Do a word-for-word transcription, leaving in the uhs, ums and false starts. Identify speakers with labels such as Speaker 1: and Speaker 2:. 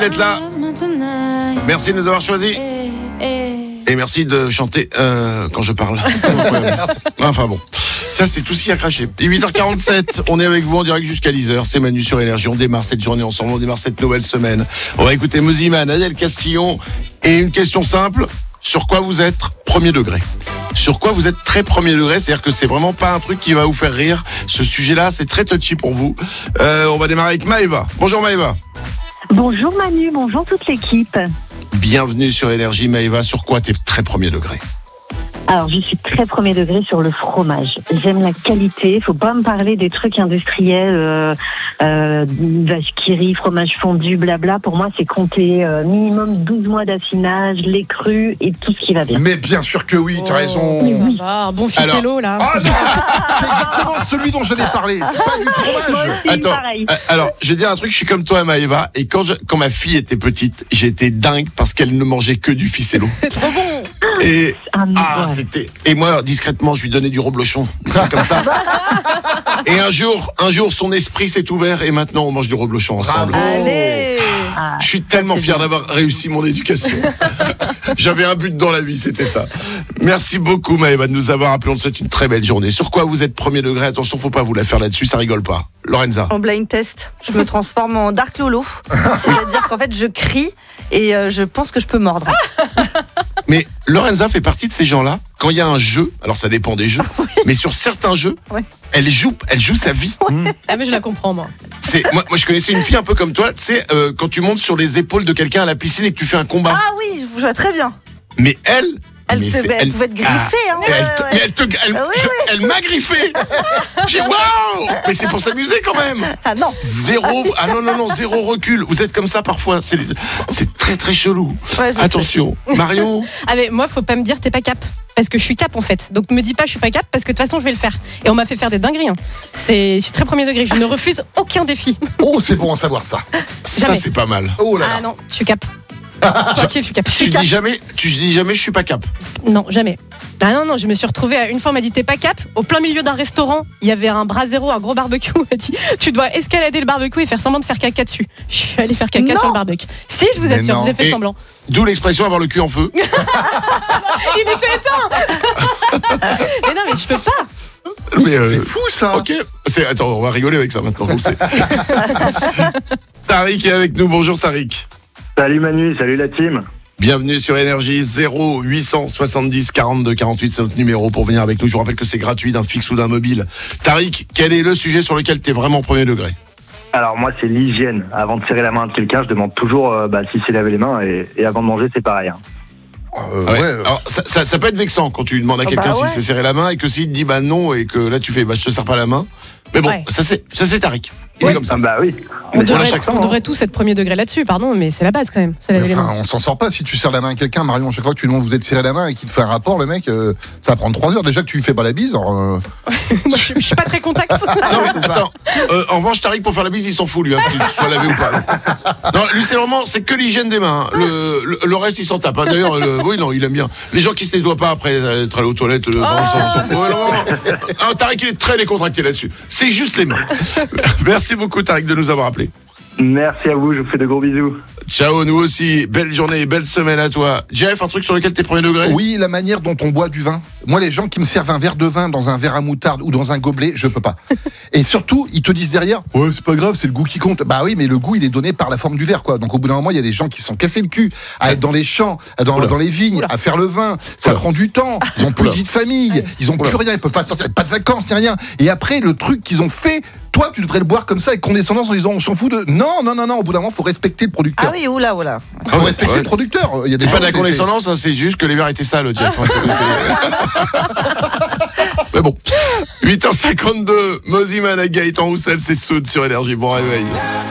Speaker 1: d'être là. Merci de nous avoir choisis. Et merci de chanter euh, quand je parle. Enfin bon, ça c'est tout ce qu'il y a craché. Et huit heures quarante-sept, on est avec vous en direct jusqu'à dix heures. C'est Manu sur Énergie. On démarre cette journée ensemble, on démarre cette nouvelle semaine. On va écouter Mosiman, Adèle Castillon. Et une question simple, sur quoi vous êtes premier degré ? Sur quoi vous êtes très premier degré, c'est-à-dire que c'est vraiment pas un truc qui va vous faire rire. Ce sujet-là, c'est très touchy pour vous. Euh, on va démarrer avec Maëva. Bonjour Maëva.
Speaker 2: Bonjour Manu, bonjour toute l'équipe.
Speaker 1: Bienvenue sur Énergie. Maëva, sur quoi t'es très premier degré ?
Speaker 2: Alors, je suis très premier degré sur le fromage. J'aime la qualité. Faut pas me parler des trucs industriels, euh, euh, vache qui rit, fromage fondu, blabla. Pour moi, c'est compter euh, minimum douze mois d'affinage, lait cru et tout ce qui va bien.
Speaker 3: Mais bien sûr que oui, tu as raison.
Speaker 2: Oui.
Speaker 4: Ah, un bon ficello, là.
Speaker 3: Ah non, c'est exactement celui dont j'allais parler. C'est pas du fromage.
Speaker 2: Moi aussi,
Speaker 1: Attends,
Speaker 2: pareil.
Speaker 1: euh, alors, je vais dire un truc, je suis comme toi, Maëva, et quand, je, quand ma fille était petite, j'étais dingue parce qu'elle ne mangeait que du ficello.
Speaker 4: C'est trop bon.
Speaker 1: Et,
Speaker 2: Ah, mais
Speaker 1: ah,
Speaker 2: ouais.
Speaker 1: c'était, et moi, discrètement, je lui donnais du reblochon, des trucs comme ça. Et un jour, un jour, son esprit s'est ouvert et maintenant, on mange du reblochon ensemble.
Speaker 3: Bravo.
Speaker 4: Allez.
Speaker 2: Ah,
Speaker 1: Je suis tellement fier d'avoir réussi mon éducation. J'avais un but dans la vie, c'était ça. Merci beaucoup, Maëva, de nous avoir appelé. On te souhaite une très belle journée. Sur quoi vous êtes premier degré ? Attention, faut pas vous la faire là-dessus, ça rigole pas. Lorenza.
Speaker 5: En blind test, je me transforme en Dark Lolo. C'est-à-dire qu'en fait, je crie et euh, je pense que je peux mordre.
Speaker 1: Mais Lorenza fait partie de ces gens-là. Quand il y a un jeu, alors ça dépend des jeux, mais sur certains jeux,
Speaker 5: Ouais.
Speaker 1: elle joue, elle joue sa vie.
Speaker 4: Ah, mais je la comprends, moi.
Speaker 1: C'est moi, moi, je connaissais une fille un peu comme toi. Tu sais, euh, quand tu montes sur les épaules de quelqu'un à la piscine et que tu fais un combat.
Speaker 5: Ah oui, je vois très bien.
Speaker 1: Mais elle,
Speaker 5: Elle,
Speaker 1: mais
Speaker 5: te,
Speaker 1: c'est-
Speaker 5: bah, elle pouvait te griffer.
Speaker 1: Ah,
Speaker 5: hein,
Speaker 1: et
Speaker 5: ouais,
Speaker 1: elle, te-
Speaker 5: ouais.
Speaker 1: mais elle te, elle,
Speaker 5: Ah oui,
Speaker 1: je-
Speaker 5: oui.
Speaker 1: elle m'a griffé. J'ai waouh. Mais c'est pour s'amuser quand même.
Speaker 5: Ah non.
Speaker 1: Zéro, ah non non non, zéro recul. Vous êtes comme ça parfois. C'est, c'est très très chelou.
Speaker 5: Ouais, je sais.
Speaker 1: Attention, Marion.
Speaker 4: Ah, mais moi, faut pas me dire t'es pas cap. Parce que je suis cap, en fait. Donc, me dis pas je suis pas cap, parce que de toute façon, je vais le faire. Et on m'a fait faire des dingueries. Hein. C'est, je suis très premier degré. Je ne refuse aucun défi.
Speaker 3: Oh, c'est bon à savoir ça.
Speaker 1: Ça
Speaker 4: Jamais.
Speaker 1: c'est pas mal.
Speaker 3: Oh là là.
Speaker 4: Ah non, je suis cap. Tranquille, je suis cap.
Speaker 1: Tu dis jamais, tu dis jamais, je suis pas cap.
Speaker 4: Non, jamais. Ah non, non, je me suis retrouvée, à- une fois, on m'a dit, t'es pas cap. Au plein milieu d'un restaurant, il y avait un brasero, un gros barbecue. On m'a dit, tu dois escalader le barbecue et faire semblant de faire caca dessus. Je suis allée faire caca
Speaker 5: Non.
Speaker 4: sur le barbecue. Si, je vous
Speaker 3: Mais
Speaker 4: assure,
Speaker 3: non.
Speaker 4: j'ai fait
Speaker 1: Et-
Speaker 4: semblant.
Speaker 1: D'où l'expression avoir le cul en feu.
Speaker 4: Il était éteint. Mais non, mais je peux pas.
Speaker 1: Mais euh,
Speaker 3: C'est fou ça.
Speaker 1: ok. C'est, attends, on va rigoler avec ça maintenant. On le sait. Tariq est avec nous. Bonjour Tariq.
Speaker 6: Salut Manu, salut la team.
Speaker 1: Bienvenue sur Énergie. Zéro huit cent soixante-dix quarante-deux quarante-huit, c'est notre numéro pour venir avec nous. Je vous rappelle que c'est gratuit d'un fixe ou d'un mobile. Tariq, quel est le sujet sur lequel tu es vraiment premier degré ?
Speaker 6: Alors moi c'est l'hygiène. Avant de serrer la main de quelqu'un, je demande toujours euh, bah, s'il s'est lavé les mains et, et avant de manger c'est pareil. hein.
Speaker 3: Euh,
Speaker 1: Ouais.
Speaker 3: ouais.
Speaker 1: Alors, ça, ça, ça peut être vexant quand tu demandes à
Speaker 5: Ah
Speaker 1: quelqu'un
Speaker 5: bah
Speaker 1: s'il
Speaker 5: ouais.
Speaker 1: s'est serré la main et que s'il te dit bah non et que là tu fais bah je te serre pas la main. Mais bon,
Speaker 4: Ouais.
Speaker 1: ça c'est ça c'est Tariq. Il est comme ça.
Speaker 6: Ah, bah oui.
Speaker 4: On
Speaker 6: Mais
Speaker 4: devrait,
Speaker 6: c'est
Speaker 1: chacun,
Speaker 4: on
Speaker 6: important,
Speaker 4: devrait
Speaker 6: hein.
Speaker 4: tous être premier degré là-dessus, pardon, mais c'est la base quand même. C'est la
Speaker 3: Mais
Speaker 4: l'élément.
Speaker 3: enfin, on s'en sort pas si tu serres la main à quelqu'un, Marion. Chaque fois que tu demandes vous êtes serré la main et qu'il te fait un rapport, le mec, euh, ça va prendre trois heures déjà que tu lui fais pas la bise. alors, euh,
Speaker 4: Moi, je, je suis pas très contact.
Speaker 1: Non mais attends, euh, en revanche Tariq pour faire la bise il s'en fout lui, hein, qu'il soit lavé ou pas. Non, lui c'est vraiment, c'est que l'hygiène des mains. hein. Le, le, le reste il s'en tape. hein. D'ailleurs, le- oui non, il aime bien. Les gens qui se nettoient pas après être allés aux toilettes, le, on s'en- on s'en fout. Ouais, non, non. Ah, Tariq il est très décontracté là-dessus. C'est juste les mains. Merci beaucoup Tariq de nous avoir appelés.
Speaker 6: Merci à vous, je vous fais de gros bisous.
Speaker 1: Ciao, nous aussi. Belle journée, belle semaine à toi. Jeff, un truc sur lequel t'es premier degré ?
Speaker 3: Oui, la manière dont on boit du vin. Moi, les gens qui me servent un verre de vin dans un verre à moutarde ou dans un gobelet, je peux pas. Et surtout, ils te disent derrière, ouais, c'est pas grave, c'est le goût qui compte. Bah oui, mais le goût, il est donné par la forme du verre, quoi. Donc au bout d'un moment, il y a des gens qui se sont cassés le cul à être dans les champs, dans,
Speaker 1: Oula.
Speaker 3: dans les vignes, à faire le vin. Ça
Speaker 1: Oula.
Speaker 3: prend du temps. Ils ont plus de
Speaker 1: Oula.
Speaker 3: vie de famille. Ils ont plus rien. Ils peuvent pas sortir, pas de vacances ni rien. Et après, le truc qu'ils ont fait. Toi, tu devrais le boire comme ça avec condescendance en disant on s'en fout de. Non, non, non, non. Au bout d'un moment, faut respecter le producteur.
Speaker 5: Ah oui, oula, oula.
Speaker 3: Faut
Speaker 1: Ouais,
Speaker 3: respecter
Speaker 1: ouais.
Speaker 3: le producteur. Il y a des
Speaker 1: C'est
Speaker 3: gens.
Speaker 1: pas de la
Speaker 3: c'est-
Speaker 1: condescendance, hein, c'est juste que les verres étaient sales, Jeff. hein, c'est- c'est- Mais bon, huit heures cinquante-deux, Mosiman avec Gaëtan Roussel, c'est Soud sur Énergie. Bon réveil.